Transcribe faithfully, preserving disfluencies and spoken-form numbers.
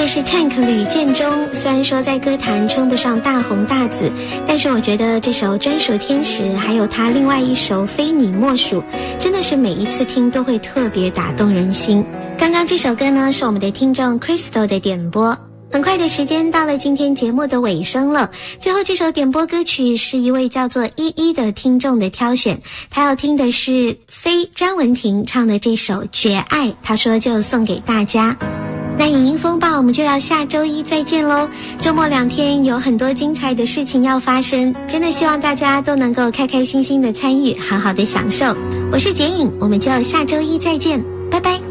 是 Tank 吕建中，虽然说在歌坛称不上大红大紫，但是我觉得这首专属天使还有他另外一首非你莫属，真的是每一次听都会特别打动人心。刚刚这首歌呢是我们的听众 Crystal 的点播。很快的时间到了今天节目的尾声了，最后这首点播歌曲是一位叫做依依的听众的挑选，他要听的是非张文婷唱的这首《绝爱》，他说就送给大家。那影音风暴我们就要下周一再见咯，周末两天有很多精彩的事情要发生，真的希望大家都能够开开心心的参与，好好的享受。我是简影，我们就下周一再见，拜拜。